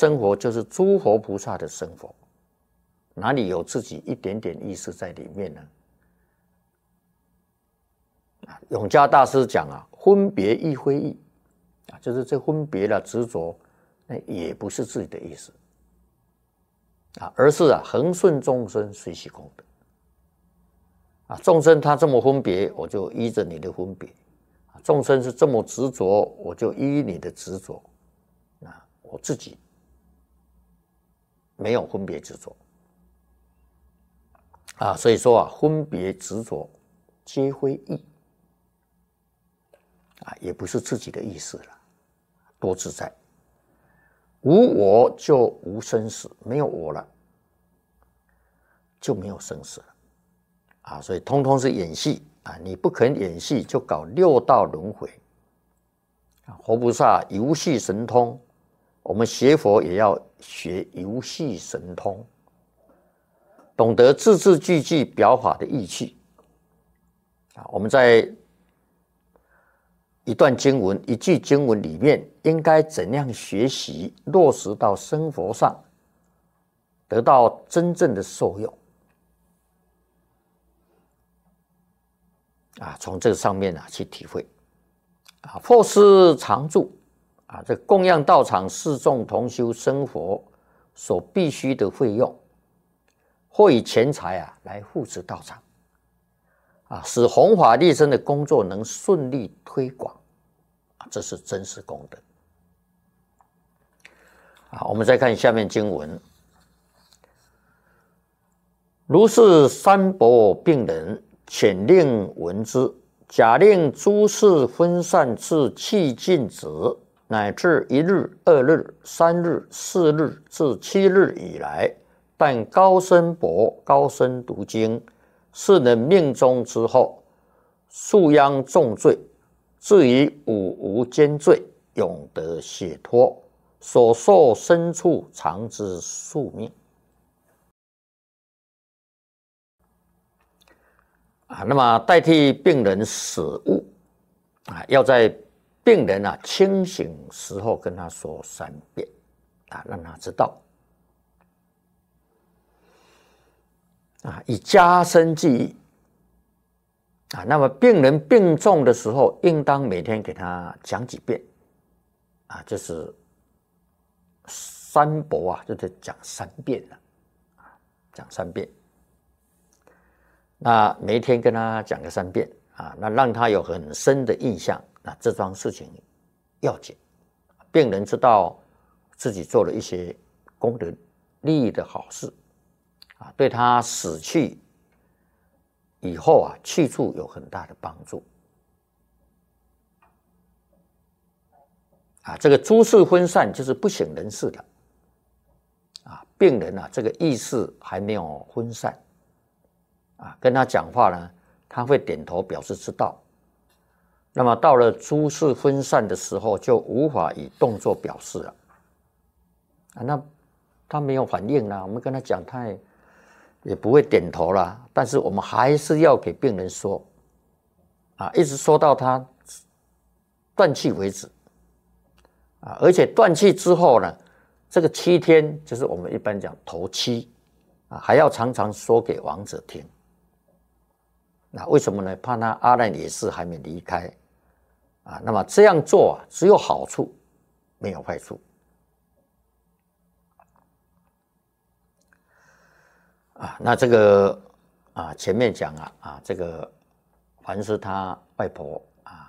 生活就是诸佛菩萨的生活，哪里有自己一点点意识在里面呢？永嘉大师讲啊，分别亦非意啊，就是这分别了执着，那也不是自己的意思啊，而是恒顺众生随喜功德啊。众生他这么分别，我就依着你的分别；众生是这么执着，我就依你的执着。啊，我自己没有分别执着啊，所以说啊，分别执着皆非意啊，也不是自己的意思了，多自在。无我就无生死，没有我了，就没有生死了啊！所以通通是演戏啊！你不肯演戏，就搞六道轮回啊！活菩萨游戏神通，我们学佛也要学游戏神通，懂得字字句句表法的义气啊！我们在一段经文、一句经文里面，应该怎样学习落实到生活上，得到真正的受用啊？从这个上面去体会啊。或是常住啊，这供养道场、四众同修生活所必须的费用，或以钱财来扶持道场啊，使弘法利生的工作能顺利推广啊，这是真实功德啊。我们再看下面经文：如是三伯病人，遣令闻之，假令诸事分散至迄尽止，乃至1日、2日、3日、4日至7日以来，但高声博、高声读经，是能命中之后，恕殃重罪，至于五无间罪，永得解脱，所受身处常之宿命啊。那么代替病人死悟啊，要在病人清醒时候跟他说3遍啊，让他知道啊，以加深记忆啊。那么病人病重的时候，应当每天给他讲几遍啊，就是三伯就是讲3遍了啊，讲3遍。那每一天跟他讲个3遍啊，那让他有很深的印象，那这桩事情要紧，病人知道自己做了一些功德利益的好事啊，对他死去以后去处有很大的帮助啊。这个诸事分散就是不省人事的啊，病人这个意识还没有分散啊，跟他讲话呢，他会点头表示知道。那么到了诸事分散的时候，就无法以动作表示了啊。那他没有反应啦，我们跟他讲，他也不会点头啦。但是我们还是要给病人说啊，一直说到他断气为止啊。而且断气之后呢，这个7天就是我们一般讲头7啊，还要常常说给亡者听。那为什么呢？怕他阿难也是还没离开啊。那么这样做只有好处，没有坏处啊。那这个前面讲这个凡是他外婆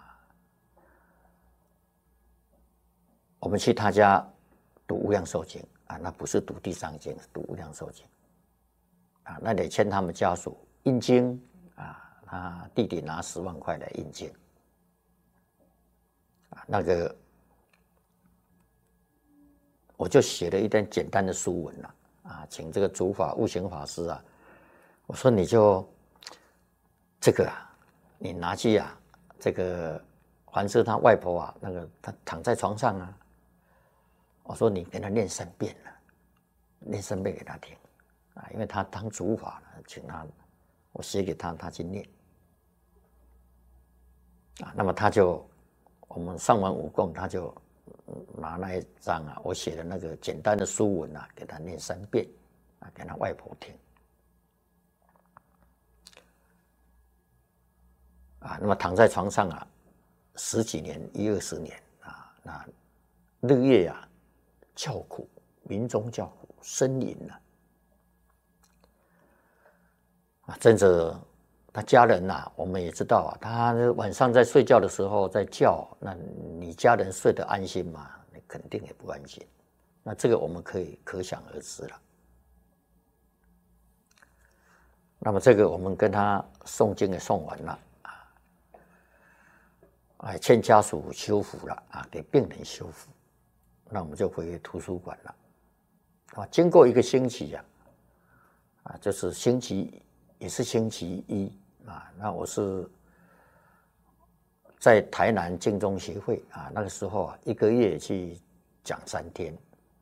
我们去他家读无量寿经啊，那不是读地藏经，是读无量寿经啊。那得欠他们家属印经啊。他弟弟拿10万块来印经啊，那个我就写了一段简单的书文了啊，请这个主法悟行法师我说你就这个你拿去这个凡是他外婆那个他躺在床上我说你给他念3遍了，念3遍给他听啊，因为他当主法了，请他我写给他，他去念。那么他就我们上完5供，他就拿那一张啊，我写的那个简单的书文啊，给他念3遍啊，给他外婆听啊。那么躺在床上啊，10几年、20年啊，那日夜啊叫苦，民中叫苦，呻吟啊，真的。他家人呐，我们也知道啊，他晚上在睡觉的时候在叫，那你家人睡得安心吗？你肯定也不安心。那这个我们可以可想而知了。那么这个我们跟他诵经也诵完了啊，欠家属修复了啊，给病人修复，那我们就回图书馆了啊。经过1个星期啊，就是也是星期一。那我是在台南净宗协会啊，那个时候啊，1个月去讲3天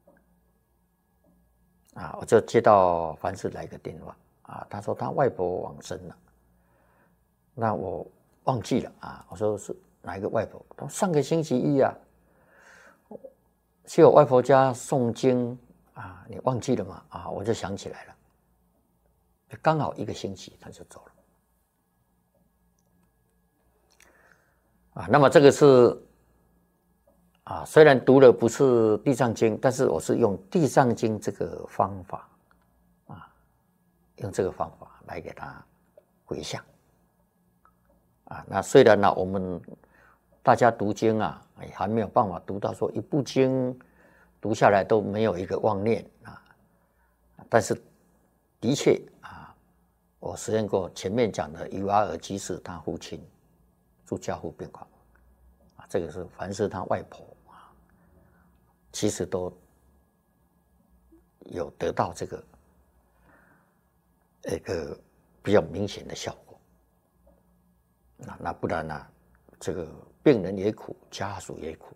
啊，我就接到凡士来个电话啊，他说他外婆往生了，那我忘记了啊，我说是哪一个外婆？他说上个星期一啊，去我外婆家诵经啊，你忘记了吗？啊，我就想起来了，刚好1个星期他就走了。啊，那么这个是啊，虽然读的不是地藏经，但是我是用地藏经这个方法啊，用这个方法来给他回向啊。那虽然呢，我们大家读经啊，还没有办法读到说1部经读下来都没有一个妄念啊，但是的确啊，我实验过前面讲的尤阿尔居士他父亲住加护病房啊，这个是凡是他外婆啊，其实都有得到这个一个比较明显的效果。那不然呢，这个病人也苦，家属也苦。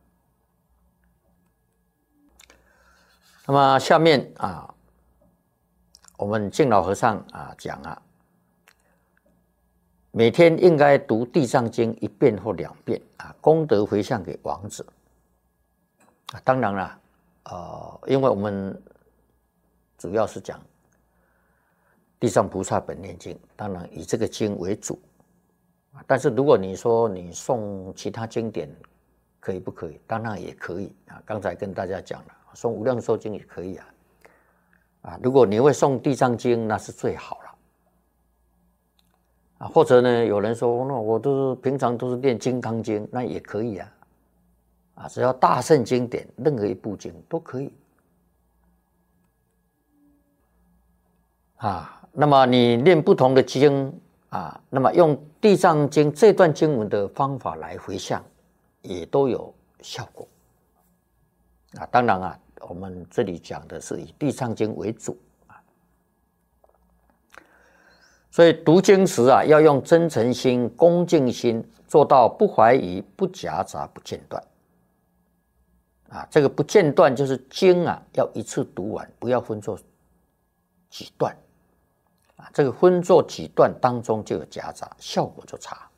那么下面啊，我们净老和尚啊讲啊，每天应该读地藏经1遍或2遍啊，功德回向给亡者啊。当然了，因为我们主要是讲地藏菩萨本愿经，当然以这个经为主。但是如果你说你诵其他经典可以不可以？当然也可以啊。刚才跟大家讲了，诵无量寿经也可以啊。如果你会诵地藏经，那是最好了。啊，或者呢，有人说，那我平常都是念金刚经，那也可以啊，只要大圣经典，任何1部经都可以啊。那么你念不同的经啊，那么用地藏经这段经文的方法来回向，也都有效果啊。当然啊，我们这里讲的是以地藏经为主。所以读经时啊，要用真诚心、恭敬心，做到不怀疑、不夹杂、不间断。啊，这个不间断就是经啊，要一次读完，不要分作几段。啊，这个分作几段当中就有夹杂，效果就差。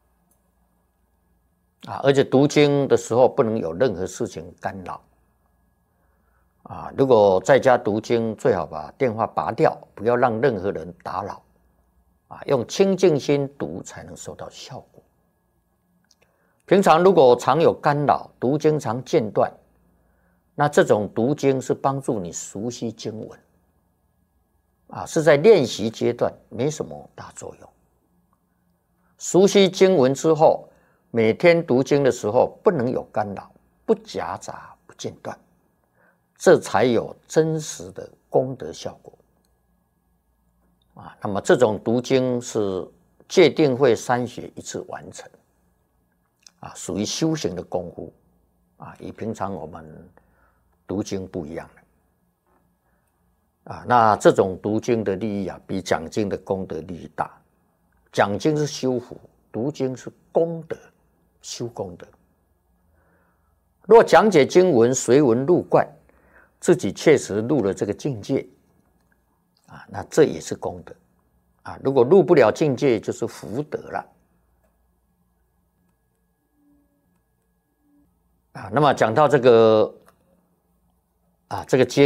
啊，而且读经的时候不能有任何事情干扰。啊，如果在家读经，最好把电话拔掉，不要让任何人打扰。啊，用清净心读才能收到效果。平常如果常有干扰，读经常间断，那这种读经是帮助你熟悉经文，啊，是在练习阶段，没什么大作用。熟悉经文之后，每天读经的时候不能有干扰，不夹杂，不间断，这才有真实的功德效果。啊，那么这种读经是戒定慧3学一次完成，啊，属于修行的功夫，啊，与平常我们读经不一样的，啊，那这种读经的利益啊，比讲经的功德利益大。讲经是修福，读经是功德，修功德。若讲解经文随文入观，自己确实入了这个境界。啊，那这也是功德啊！如果入不了境界，就是福德了。 那么讲到这个这个接